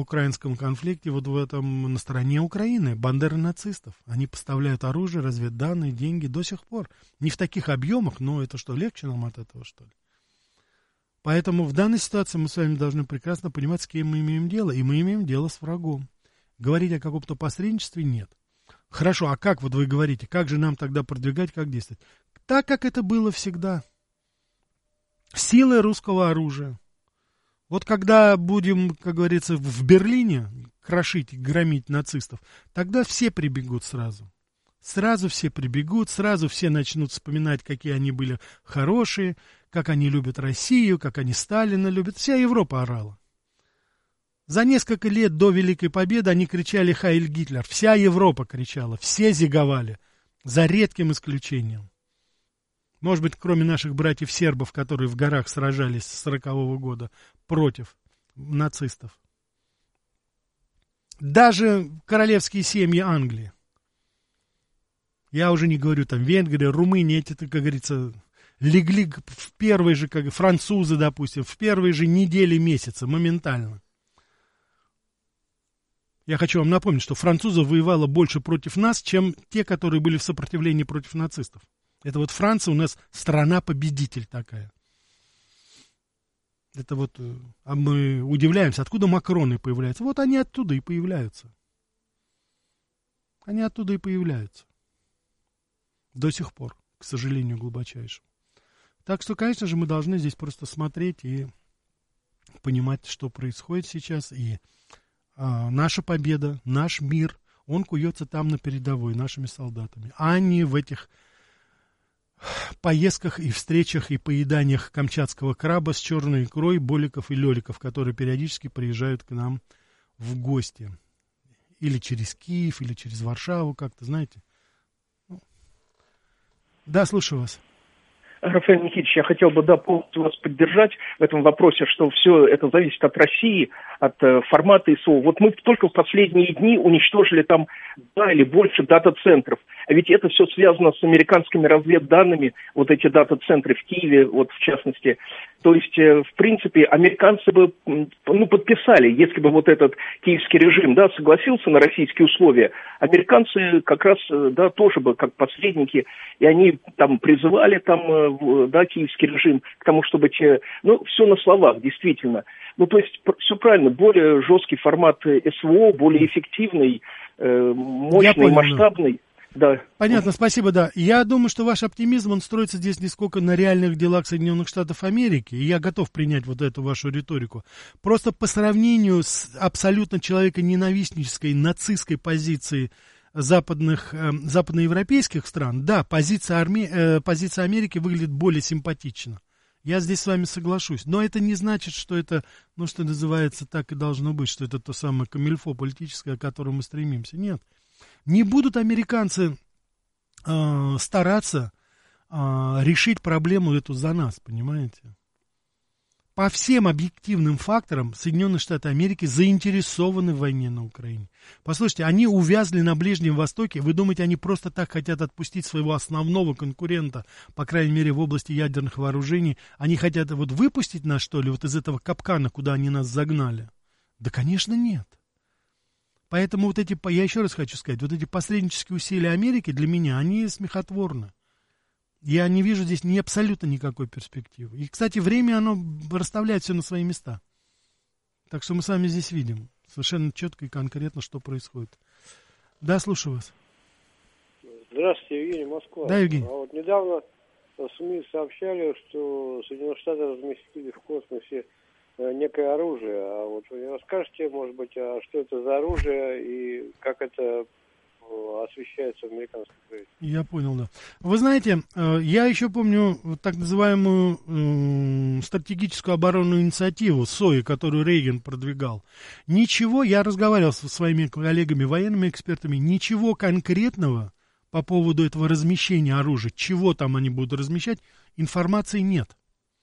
украинском конфликте вот в этом на стороне Украины, бандеры нацистов. Они поставляют оружие, разведданные, деньги до сих пор. Не в таких объемах, но это что, легче нам от этого, что ли? Поэтому в данной ситуации мы с вами должны прекрасно понимать, с кем мы имеем дело. И мы имеем дело с врагом. Говорить о каком-то посредничестве нет. Хорошо, а как, вот вы говорите, как же нам тогда продвигать, как действовать? Так, как это было всегда. Силой русского оружия. Вот когда будем, как говорится, в Берлине крошить и громить нацистов, тогда все прибегут сразу. Сразу все прибегут, сразу все начнут вспоминать, какие они были хорошие, как они любят Россию, как они Сталина любят. Вся Европа орала. За несколько лет до Великой Победы они кричали «Хайль Гитлер». Вся Европа кричала, все зиговали, за редким исключением. Может быть, кроме наших братьев-сербов, которые в горах сражались с 40-го года против нацистов. Даже королевские семьи Англии. Я уже не говорю, там, Венгрия, Румыния, эти, как говорится, легли в первые же, как французы, допустим, в первые же недели месяца, моментально. Я хочу вам напомнить, что французов воевало больше против нас, чем те, которые были в сопротивлении против нацистов. Это вот Франция у нас страна-победитель такая. Это вот, а мы удивляемся, откуда Макроны появляются. Вот они оттуда и появляются. Они оттуда и появляются. До сих пор, к сожалению, глубочайшему. Так что, конечно же, мы должны здесь просто смотреть и понимать, что происходит сейчас. И наша победа, наш мир, он куется там на передовой нашими солдатами, а не в этих поездках и встречах и поеданиях камчатского краба с черной икрой, боликов и леликов, которые периодически приезжают к нам в гости. Или через Киев, или через Варшаву, как-то, знаете. Да, слушаю вас. Рафаэль Никитич, я хотел бы, полностью вас поддержать в этом вопросе, что все это зависит от России, от формата ИСО. Вот мы только в последние дни уничтожили там 2 или больше дата-центров. А ведь это все связано с американскими разведданными, вот эти дата-центры в Киеве, вот в частности. То есть, в принципе, американцы бы подписали, если бы вот этот киевский режим согласился на российские условия. Американцы как раз тоже бы как посредники, и они там призывали киевский режим к тому, чтобы все на словах, действительно. То есть, все правильно, более жесткий формат СВО, более эффективный, мощный, масштабный. Да. Понятно, спасибо, да. Я думаю, что ваш оптимизм, он строится здесь не сколько на реальных делах Соединенных Штатов Америки, и я готов принять вот эту вашу риторику. Просто по сравнению с абсолютно человеконенавистнической, нацистской позицией западноевропейских стран, да, позиция Америки выглядит более симпатично. Я здесь с вами соглашусь. Но это не значит, что это, что называется, так и должно быть, что это то самое камильфо политическое, к которому мы стремимся. Нет. Не будут американцы стараться решить проблему эту за нас, понимаете? По всем объективным факторам Соединенные Штаты Америки заинтересованы в войне на Украине. Послушайте, они увязли на Ближнем Востоке. Вы думаете, они просто так хотят отпустить своего основного конкурента, по крайней мере, в области ядерных вооружений? Они хотят выпустить нас, что ли, из этого капкана, куда они нас загнали? Да, конечно, нет. Поэтому я еще раз хочу сказать, эти посреднические усилия Америки для меня, они смехотворны. Я не вижу здесь абсолютно никакой перспективы. И, кстати, время, оно расставляет все на свои места. Так что мы с вами здесь видим совершенно четко и конкретно, что происходит. Да, слушаю вас. Здравствуйте, Евгений, Москва. Да, Евгений. Недавно СМИ сообщали, что Соединенные Штаты разместили в космосе некое оружие. А вы не расскажете, может быть, что это за оружие и как это освещается в американском правительстве? Я понял, да. Вы знаете, я еще помню так называемую стратегическую оборонную инициативу СОИ, которую Рейган продвигал. Ничего, я разговаривал со своими коллегами, военными экспертами, ничего конкретного по поводу этого размещения оружия, чего там они будут размещать, информации нет.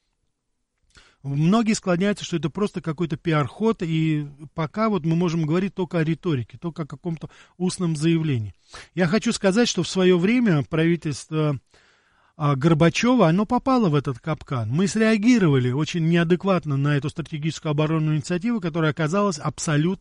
Многие склоняются, что это просто какой-то пиар-ход, и пока мы можем говорить только о риторике, только о каком-то устном заявлении. Я хочу сказать, что в свое время правительство Горбачева, оно попало в этот капкан. Мы среагировали очень неадекватно на эту стратегическую оборонную инициативу, которая оказалась абсолютно